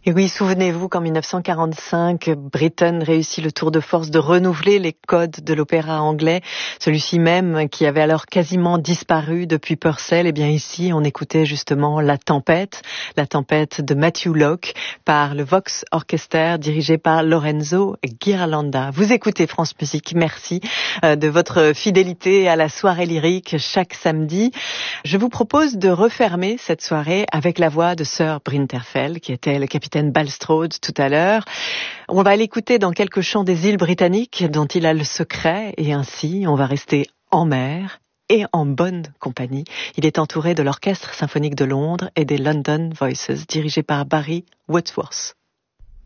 Et oui, souvenez-vous qu'en 1945, Britten réussit le tour de force de renouveler les codes de l'opéra anglais, celui-ci même qui avait alors quasiment disparu depuis Purcell. Et bien ici, on écoutait justement La Tempête de Matthew Locke par le Vox Orchester dirigé par Lorenzo Ghirlanda. Vous écoutez France Musique, merci de votre fidélité à la soirée lyrique chaque samedi. Je vous propose de refermer cette soirée avec la voix de Sir Brinterfell, qui était le capitaine Balstrode tout à l'heure. On va l'écouter dans quelques chants des îles britanniques dont il a le secret, et ainsi on va rester en mer et en bonne compagnie. Il est entouré de l'Orchestre symphonique de Londres et des London Voices dirigé par Barry Wordsworth.